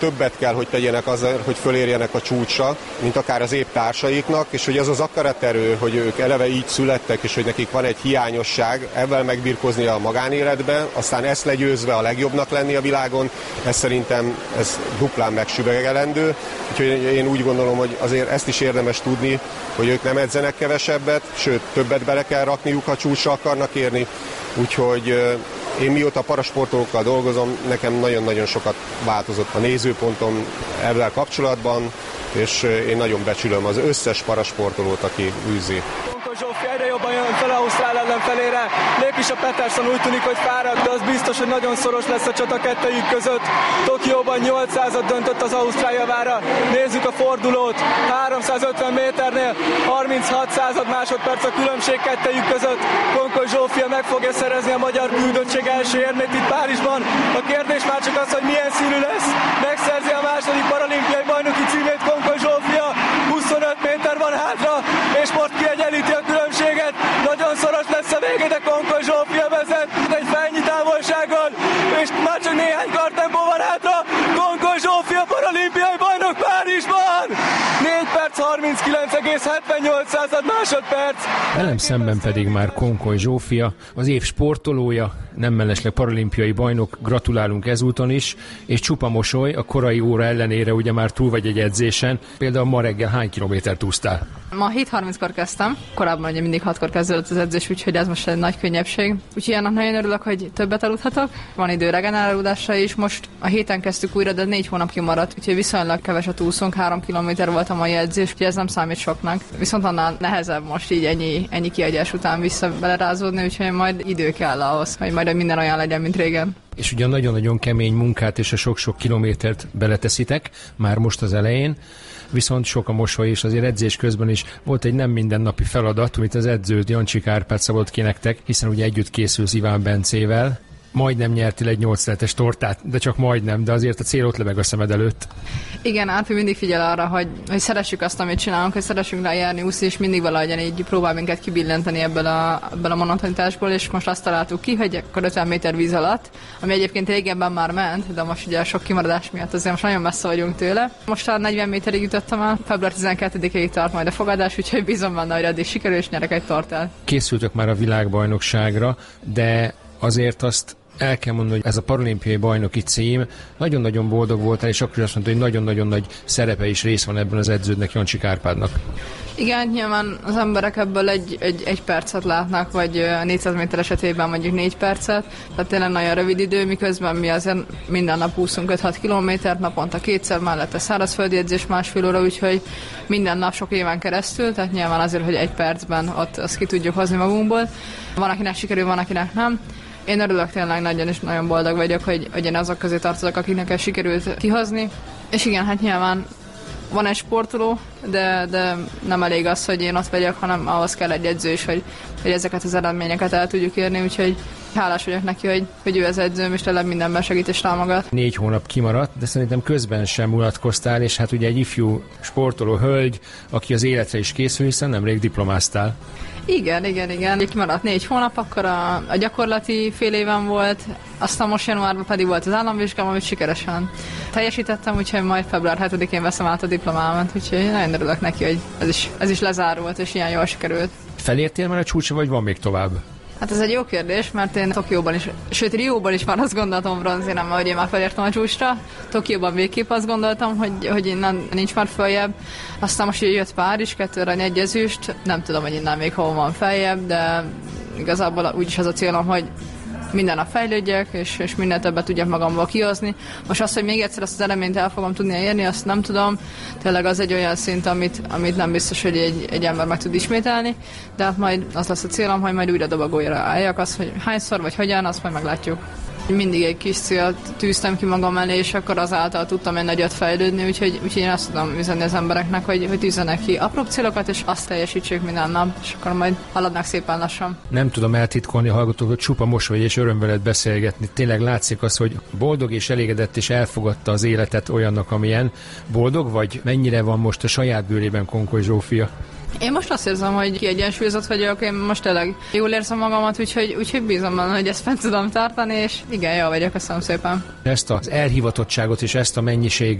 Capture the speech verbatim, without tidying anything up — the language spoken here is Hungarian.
többet kell, hogy tegyenek azért, hogy fölérjenek a csúcsra, mint akár az épp társaiknak, és hogy az az akaraterő, hogy ők eleve így születtek, és hogy nekik van egy hiányosság, ebben megbirkózni a magánéletbe, aztán ezt legyőzve a legjobbnak lenni a világon, ez szerintem ez duplán megsüvegelendő. Úgyhogy én úgy gondolom, hogy azért ezt is érdemes tudni, hogy ők nem edzenek kevesebbet, sőt, többet bele kell rakniuk, ha csúcsra akarnak érni. Úgyhogy én mióta parasportolókkal dolgozom, nekem nagyon-nagyon sokat változott a nézőpontom ezzel kapcsolatban, és én nagyon becsülöm az összes parasportolót, aki űzi. Zsófi egyre jobban jön fel Ausztrál ellenfelére. Lép is a Peterson, úgy tűnik, hogy fáradt, de az biztos, hogy nagyon szoros lesz a csata kettejük között. Tokióban nyolcszázat döntött az Ausztrál javára. Nézzük a fordulót. háromszázötven méternél harminchat század másodperc a különbség kettejük között. Konkoly Zsófia meg fogja szerezni a magyar küldöttség első érmét itt Párizsban. A kérdés már csak az, hogy milyen színű lesz. Megszerzi a második paralimpiai bajnoki címét Konkoly Zsófia. huszonöt méter van hátra, és most kiegyenlíti a különbséget. Nagyon szoros lesz a vége, de Konkoly Zsófia vezet egy fejnyi távolsággal, és már csak néhány kartempó van hátra. Konkoly Zsófia paralimpiai bajnok Párizsban! négy perc harminckilenc egész hetvennyolc másodperc. Velem szemben pedig már Konkoly Zsófia, az év sportolója, nem mellesleg paralimpiai bajnok, gratulálunk ezúton is, és csupa mosoly, a korai óra ellenére ugye már túl vagy egy edzésen. Például ma reggel hány kilométert úsztál? Ma hét harminckor kezdtem, korábban ugye mindig hatkor kezdődött az edzés, úgyhogy ez most egy nagy könnyebbség. Úgyhogy annak nagyon örülök, hogy többet aludhatok. Van idő regenerálódásra is, most a héten kezdtük újra, de négy hónap kimaradt, úgyhogy viszonylag keveset úszunk, három kilométer volt a mai edzés, úgyhogy ez nem számít soknak. Viszont annál nehezebb most így ennyi, ennyi kiegyás után vissza belerázódni, úgyhogy majd idő kell ahhoz, hogy majd minden olyan legyen, mint régen. És ugye nagyon-nagyon kemény munkát és a sok-sok kilométert beleteszitek, már most az elején, viszont sok a mosoly, és azért edzés közben is volt egy nem mindennapi feladat, amit az edző Jancsik Árpád szabott ki nektek, hiszen ugye együtt készülsz Iván Bencével. Majdnem nyertél egy nyolc szeletes tortát, de csak majdnem, de azért a cél ott lebeg a szemed előtt. Igen, Árpi mindig figyel arra, hogy, hogy szeressük azt, amit csinálunk, hogy szeressünk lejárni, úszni, és mindig valahogyan így próbál minket kibillenteni ebből a, ebből a monotonitásból, és most azt találtuk ki, hogy akkor ötven méter víz alatt, ami egyébként régebben már ment, de most ugye a sok kimaradás miatt azért most nagyon messze vagyunk tőle. Most a negyven méterig jutottam el, február tizenkettedikéig tart majd a fogadás, úgyhogy bízom benne, hogy addig sikerül, és nyerek egy tortát. Készültök már a világbajnokságra, de azért azt el kell mondani, hogy ez a paralimpiai bajnoki cím, nagyon-nagyon boldog voltál, és akkor azt mondta, hogy nagyon-nagyon nagy szerepe és rész van ebben az edződnek, Jancsik Árpádnak. Igen, nyilván az emberek ebből egy, egy, egy percet látnak, vagy négyszáz méter esetében mondjuk négy percet, tehát tényleg nagyon rövid idő, miközben mi azért minden nap úszunk öt-hat kilométert, naponta kétszer, mellette szárazföldi edzés másfél óra, úgyhogy minden nap sok éven keresztül, tehát nyilván azért, hogy egy percben ott azt ki tudjuk hozni magunkból. Van, akinek sikerül, van, akinek nem. Én örülök tényleg nagyon, és nagyon boldog vagyok, hogy, hogy én azok közé tartozok, akiknek ezt sikerült kihozni. És igen, hát nyilván van egy sportoló, de, de nem elég az, hogy én ott vagyok, hanem ahhoz kell egy edző is, hogy, hogy ezeket az eredményeket el tudjuk érni, úgyhogy hálás vagyok neki, hogy, hogy ő az edzőm, és tényleg mindenben segít és támogat. Négy hónap kimaradt, de szerintem közben sem mulatkoztál, és hát ugye egy ifjú sportoló hölgy, aki az életre is készül, hiszen nemrég diplomáztál. Igen, igen, igen. Kimaradt négy hónap, akkor a, a gyakorlati fél éven volt, aztán most januárban pedig volt az államvizsgám, amit sikeresen teljesítettem, úgyhogy majd február hetedikén veszem át a diplomámat, úgyhogy nagyon örülök neki, hogy ez is, ez is lezárult, és ilyen jól sikerült. Felértél már a csúcsra, vagy van még tovább? Hát ez egy jó kérdés, mert én Tokióban is, sőt Rióban is már azt gondoltam bronzérem, hogy én már felértem a csúcsra. Tokióban végképp azt gondoltam, hogy, hogy innen nincs már följebb. Aztán most jött Párizs, kettő arany, egy ezüst. Nem tudom, hogy innen még hol van feljebb, de igazából úgyis az a célom, hogy minden nap fejlődjek, és, és minden többet tudjak magamból kihozni. Most azt, hogy még egyszer azt az eredményt el fogom tudni érni, azt nem tudom. Tényleg az egy olyan szint, amit, amit nem biztos, hogy egy, egy ember meg tud ismételni, de hát majd az lesz a célom, hogy majd újra dobogóra álljak. Az, hogy hányszor vagy hogyan, azt majd meglátjuk. Mindig egy kis célt tűztem ki magam elé, és akkor azáltal tudtam egy nagyot fejlődni, úgyhogy, úgyhogy én azt tudom üzenni az embereknek, hogy, hogy tűzzenek ki apróbb célokat, és azt teljesítsék minden nap, és akkor majd haladnak szépen lassan. Nem tudom eltitkolni a hallgatók, hogy csupa mosoly és öröm veled beszélgetni. Tényleg látszik az, hogy boldog és elégedett, és elfogadta az életet olyannak, amilyen. Boldog vagy? Mennyire van most a saját bőrében Konkoly Zsófia? Én most azt érzem, hogy kiegyensúlyozott vagyok, én most tényleg jól érzem magamat, úgyhogy, úgyhogy bízom benne, hogy ezt fent tudom tartani, és igen, jól vagyok, köszönöm szépen. Ezt az elhivatottságot és ezt a mennyiség